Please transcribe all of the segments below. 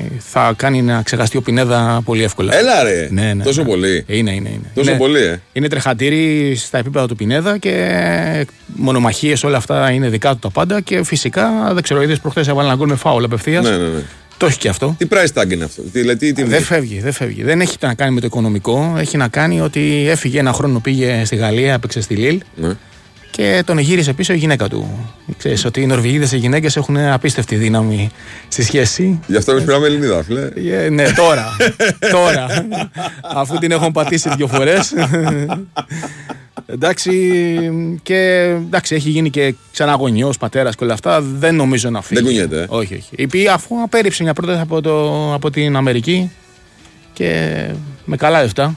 θα κάνει να ξεχαστεί ο Πινέδα πολύ εύκολα. Έλα ρε! Ναι. Τόσο πολύ. Είναι. Τόσο πολύ, Είναι τρεχατήρι στα επίπεδα του Πινέδα και μονομαχίες, όλα αυτά είναι δικά του τα πάντα. Και φυσικά, δεν ξέρω, είδες προχθές έβαλε ένα γκολ με φάουλ απευθείας. Ναι. Το έχει και αυτό. Τι price tag είναι αυτό? Δεν φεύγει. Δεν έχει να κάνει με το οικονομικό. Έχει να κάνει ότι έφυγε ένα χρόνο, πήγε στη Γαλλία, έπαιξε στη Λίλ. Ναι. Και τον γύρισε πίσω η γυναίκα του. Ξέρεις ότι οι Νορβηγίδες οι γυναίκες έχουν απίστευτη δύναμη στη σχέση. Γι' αυτό εμείς πήραμε Ελληνίδα, φίλε. Ναι, τώρα. Αφού την έχουν πατήσει 2 φορές. Εντάξει, έχει γίνει και ξανά γονιός, πατέρας και όλα αυτά. Δεν νομίζω να φύγει. Δεν κουνιέται. Όχι. Αφού απέρριψε μια πρόταση από την Αμερική και με καλά λεφτά.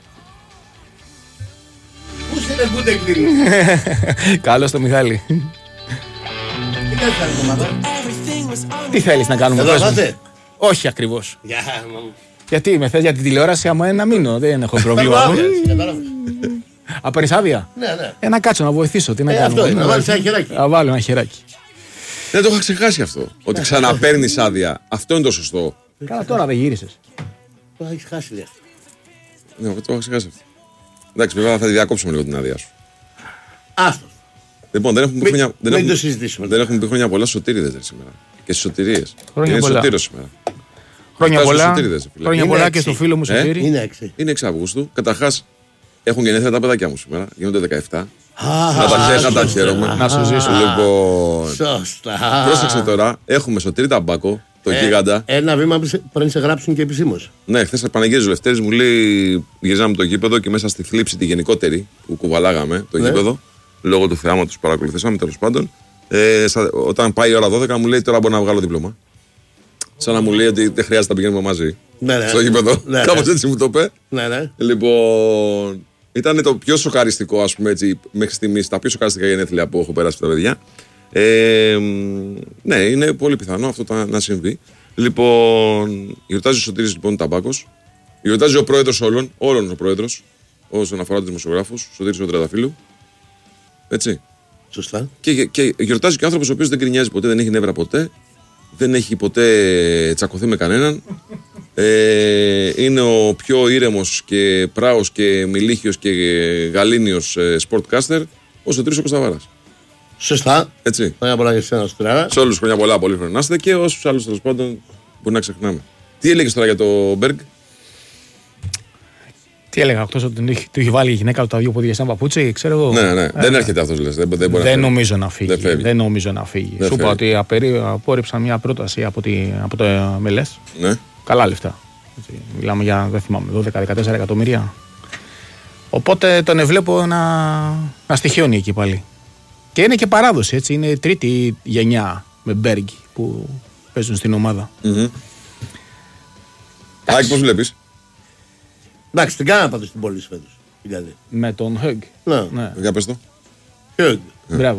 Πού σε δεν πούνται κλείνει. Καλώς το Μιχάλη. Τι κάνεις άλλη εβδομάδα? Τι θέλεις να κάνουμε? Εδώ πάτε? Όχι ακριβώς. Γεια. Γιατί με θες για την τηλεόραση? Άμα να μείνω, δεν έχω πρόβλημα. Κατάλαβες. Απέρεις άδεια? Ναι. Να κάτσω να βοηθήσω. Τι να κάνω? Αυτό είναι, να βάλεις ένα χεράκι. Να βάλω ένα χεράκι. Δεν το είχα ξεχάσει αυτό. Ότι ξαναπαίρνεις άδεια. Αυτό είναι το σωστό. Καλά, τώρα δεν γύρισες. Το έχεις χάσει, λέει. Ναι, το είχα ξεχάσει αυτό. Εντάξει, βέβαια θα τη διακόψουμε λίγο την άδεια σου. Άστος. Λοιπόν, δεν έχουμε Μην το συζητήσουμε. Δεν έχουμε πει χρόνια πολλά σωτήριδες σήμερα. Και στις σωτηρίες. Χρόνια πολλά. Είναι σωτήρος σήμερα. Χρόνια Φτάσουν πολλά. σωτήριδες, φίλε. Χρόνια Είναι πολλά 6. και στο φίλο μου Σωτήρη. Είναι 6. Είναι 6 Αυγούστου. Καταρχάς, έχουν γενέθλια τα παιδάκια μου σήμερα. Γίνονται 17. Να τα χαίρομαι. Να σου ζήσω. Λοιπόν. Σωστά. Πρόσεξε τώρα, έχουμε Σωτήρη Ταμπάκο, το γίγαντα. Ένα βήμα πριν σε γράψουν και επισήμως. Ναι, χθες Παναγίας ο Λευτέρης μου λέει: γυρίζαμε το γήπεδο και μέσα στη θλίψη τη γενικότερη που κουβαλάγαμε το γήπεδο, λόγω του θεάματος που παρακολουθήσαμε τέλος πάντων. Όταν πάει η ώρα 12 μου λέει: τώρα μπορώ να βγάλω δίπλωμα. Σαν να μου λέει ότι δεν χρειάζεται να πηγαίνουμε μαζί. Ναι. Στο γήπεδο. Ναι. Κάπως έτσι μου το είπε. Ναι. Λοιπόν, ήταν το πιο σοκαριστικό, ας πούμε έτσι, μέχρι στιγμής, τα πιο σοκαριστικά γενέθλια που έχω περάσει από τα παιδιά. Ναι, είναι πολύ πιθανό αυτό να συμβεί. Λοιπόν, γιορτάζει ο Σωτήρης λοιπόν Ταμπάκος. Γιορτάζει ο πρόεδρος όλων ο πρόεδρος, όσον αφορά τους δημοσιογράφους, Σωτήρης ο Τριανταφύλου. Έτσι. Σωστά. Και γιορτάζει και ο άνθρωπος ο οποίος δεν γκρινιάζει ποτέ, δεν έχει νεύρα ποτέ, δεν έχει ποτέ τσακωθεί με κανέναν. Είναι ο πιο ήρεμος και πράος και μιλίχιος και γαλήνιος sportcaster, ο Σωτήρης ο Κωνσταβάρας. Σωστά. Έτσι. Χρόνια πολλά για εσένα, Στρέρα. Σε όλους χρόνια πολλά, πολύ χρόνια να είστε και όσους άλλους τέλος πάντων μπορεί να ξεχνάμε. Τι έλεγες τώρα για το Μπέργκ? Τι έλεγα, εκτός ότι του έχει βάλει η γυναίκα του τα 2 πόδια σαν παπούτσι, ξέρω εγώ. Ναι. Δεν έρχεται αυτός, λες. Δεν νομίζω να φύγει. Δεν νομίζω να φύγει. Σου είπα ότι απόρριψαν μια πρόταση από το MLS. Ναι. Καλά λεφτά. Έτσι, μιλάμε για, δεν θυμάμαι, 12-14 εκατομμύρια. Οπότε τον βλέπω να στοιχιώνει εκεί πάλι. Και είναι και παράδοση, έτσι. Είναι η τρίτη γενιά με Μπέργκ που παίζουν στην ομάδα. Άκη, πώς βλέπεις? Εντάξει, την κάναμε πάντως την πόλη φέτος. Με τον Hug. Ναι. Για πες το. Hug. Μπράβο,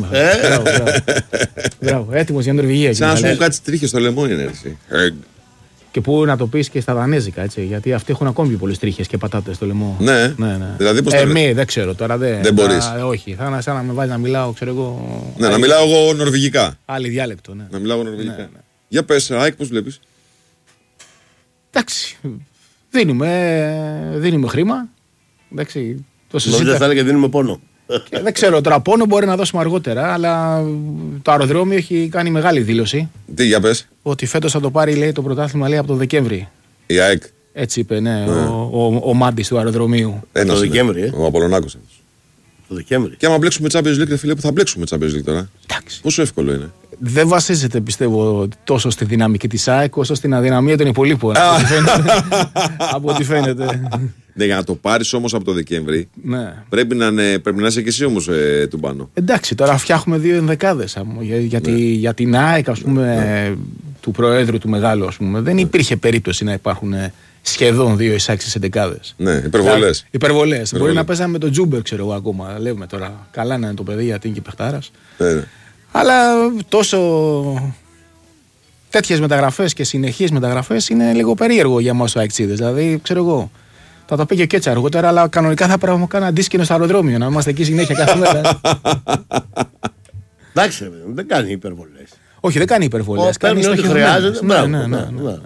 μπράβο. Έτοιμος για Νορβηγία. Σαν να σου έχουν κάτσει τρίχες στο λαιμό είναι έτσι. Και πού να το πεις και στα δανέζικα, έτσι. Γιατί αυτοί έχουν ακόμη πιο πολλές τρίχες και πατάτες στο λαιμό. Ναι. Δηλαδή πώς το λες? Δεν ξέρω τώρα. Δεν μπορείς. Όχι. Θα είναι σαν να με βάζει να μιλάω, ξέρω εγώ. Ναι, να μιλάω εγώ νορβηγικά. Άλλη διάλεκτο, ναι. Να μιλάω νορβηγικά. Για πες, Άκη, πώς βλέπεις? Εντάξει. Δίνουμε χρήμα. Εντάξει. Νομίζω θα είναι και δίνουμε πόνο. Δεν ξέρω τώρα, πόνο μπορεί να δώσουμε αργότερα, αλλά το αεροδρόμιο έχει κάνει μεγάλη δήλωση. Τι, για πες? Ότι φέτος θα το πάρει, λέει, το πρωτάθλημα, λέει, από το Δεκέμβρη. Η ΑΕΚ. Έτσι είπε, ναι, ο μάντης του αεροδρομίου. Το Δεκέμβρη, Ο Απολωνάκος. Το Δεκέμβρη. Και άμα μπλέξουμε Champions League, φίλε, που θα μπλέξουμε Champions League τώρα. Εντάξει. Πόσο εύκολο είναι? Δεν βασίζεται, πιστεύω, τόσο στη δυναμική της ΑΕΚ όσο στην αδυναμία των υπολείπων. Από ό,τι φαίνεται. Ναι, για να το πάρεις όμως από το Δεκέμβρη, Ναι. πρέπει να είσαι και εσύ όμως του πάνω. Εντάξει, τώρα φτιάχνουμε 2 ενδεκάδες. Για την ΑΕΚ, ας πούμε, του Προέδρου του Μεγάλου, ας πούμε, δεν υπήρχε περίπτωση να υπάρχουν σχεδόν 2 εισάξεις εντεκάδες. Ναι, υπερβολές. Υπερβολές. Μπορεί να παίζαμε με τον Τζούμπερ, ξέρω εγώ ακόμα. Λέμε τώρα. Καλά να είναι το παιδί, γιατί είναι και παιχτάρας. Ναι. Αλλά τόσο τέτοιες μεταγραφές και συνεχείς μεταγραφές είναι λίγο περίεργο για εμάς τους αεξίδες. Δηλαδή, ξέρω εγώ, θα το πήγε και έτσι αργότερα, αλλά κανονικά θα πρέπει να κάνω αντίσκηνο στο αεροδρόμιο, να είμαστε εκεί συνέχεια κάθε μέρα. Εντάξει, δεν κάνει υπερβολές. Όχι, δεν κάνει υπερβολές. Παίρνει ό,τι χρειάζεται. Ναι.